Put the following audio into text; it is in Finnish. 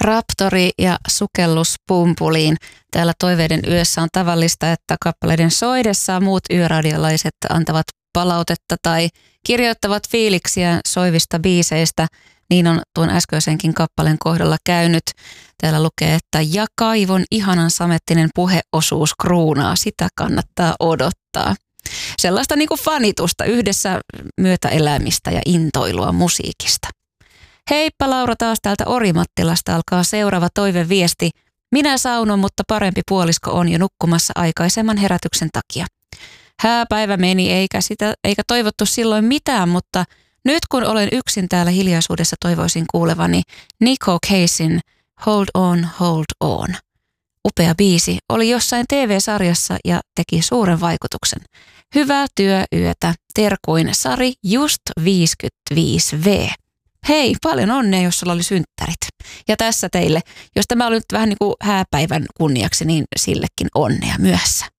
Raptori ja sukellus pumpuliin. Täällä Toiveiden yössä on tavallista, että kappaleiden soidessa muut yöradiolaiset antavat palautetta tai kirjoittavat fiiliksiä soivista biiseistä. Niin on tuon äskeisenkin kappaleen kohdalla käynyt. Täällä lukee, että ja kaivon ihanan samettinen puheosuus kruunaa, sitä kannattaa odottaa. Sellaista niin kuin fanitusta, yhdessä myötäelämistä ja intoilua musiikista. Heippa Laura taas täältä Orimattilasta alkaa seuraava toiveviesti. Minä saunon, mutta parempi puolisko on jo nukkumassa aikaisemman herätyksen takia. Hääpäivä meni eikä toivottu silloin mitään, mutta nyt kun olen yksin täällä hiljaisuudessa toivoisin kuulevani Nico Casein Hold On, Hold On. Upea biisi, oli jossain TV-sarjassa ja teki suuren vaikutuksen. Hyvää työyötä, terkuin Sari just 55V. Hei, paljon onnea, jos sulla oli synttärit. Ja tässä teille, jos tämä oli nyt vähän niin kuin hääpäivän kunniaksi, niin sillekin onnea myöhässä.